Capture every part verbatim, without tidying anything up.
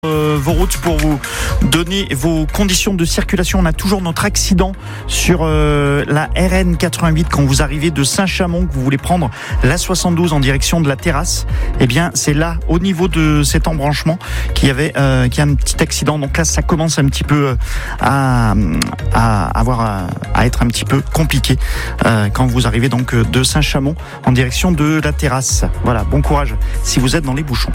Euh, vos routes pour vous donner vos conditions de circulation. On a toujours notre accident sur euh, la R N quatre-vingt-huit quand vous arrivez de Saint-Chamond, que vous voulez prendre l'A soixante-douze en direction de la Terrasse. Eh bien, c'est là, au niveau de cet embranchement, qu'il y avait euh, qu'il y a un petit accident. Donc là, ça commence un petit peu à, à avoir à, à être un petit peu compliqué euh, quand vous arrivez donc de Saint-Chamond en direction de la Terrasse. Voilà, bon courage si vous êtes dans les bouchons.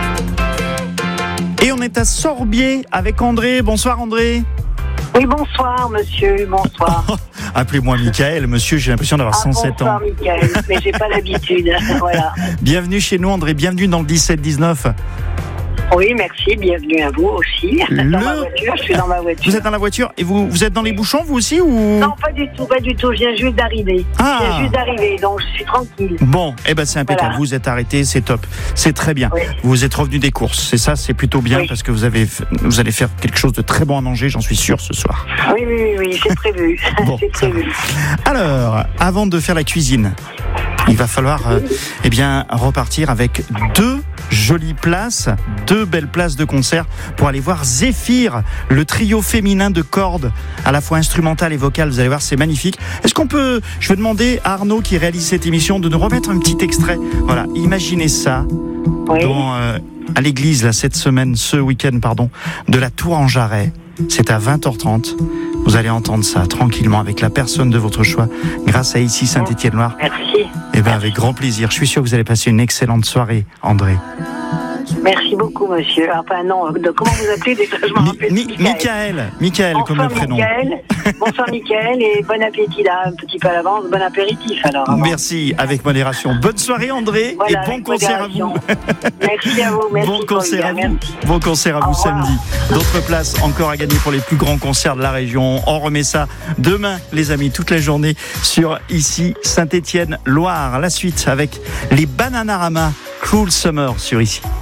Et on est à Sorbier avec André. Bonsoir André. Oui, bonsoir monsieur, bonsoir. Appelez-moi Michael, monsieur, j'ai l'impression d'avoir ah, cent sept bonsoir, ans. Bonsoir Michael, mais j'ai pas l'habitude, voilà. Bienvenue chez nous André, bienvenue dans le dix-sept dix-neuf. Oui, merci, bienvenue à vous aussi. Le... Dans ma voiture, je suis dans ma voiture. Vous êtes dans la voiture et vous, vous êtes dans les bouchons vous aussi ou... Non, pas du tout, pas du tout, je viens juste d'arriver. Ah. Je viens juste d'arriver, donc je suis tranquille. Bon, eh ben c'est impeccable, Voilà. Vous êtes arrêté, c'est top, c'est très bien. Oui. Vous êtes revenu des courses, c'est ça, c'est plutôt bien oui. Parce que vous, avez, vous allez faire quelque chose de très bon à manger, j'en suis sûr ce soir. Oui, oui, oui, oui c'est prévu, Bon, c'est prévu. Alors, avant de faire la cuisine, il va falloir euh, eh bien, repartir avec deux jolies places, deux belles places de concert pour aller voir Zéphyr, le trio féminin de cordes, à la fois instrumentale et vocale. Vous allez voir, c'est magnifique. Est-ce qu'on peut, je vais demander à Arnaud qui réalise cette émission de nous remettre un petit extrait. Voilà, imaginez ça Oui. dans, euh, à l'église là, cette semaine, ce week-end, pardon, de la Tour en Jarret. C'est à vingt heures trente. Vous allez entendre ça tranquillement avec la personne de votre choix, grâce à ici Saint-Étienne-Loire. Merci. Et bien avec grand plaisir. Je suis sûr que vous allez passer une excellente soirée, André. Merci beaucoup, monsieur. Enfin, non, de, comment vous appelez déjà? Je m'en rappelle. Mi- Michael. Michael, Bonsoir, comme le prénom. Michael. Bonsoir, Michael, et bon appétit là, un petit peu à l'avance, bon apéritif alors. Avant. Merci, avec modération. Bonne soirée, André, voilà, et bon concert modération. à vous. Merci à vous, merci. Bon concert à vous. Bon concert à vous samedi. D'autres places encore à gagner pour les plus grands concerts de la région. On remet ça demain, les amis, toute la journée sur ici Saint-Étienne-Loire. La suite avec les Bananarama, Cruel Summer sur ici.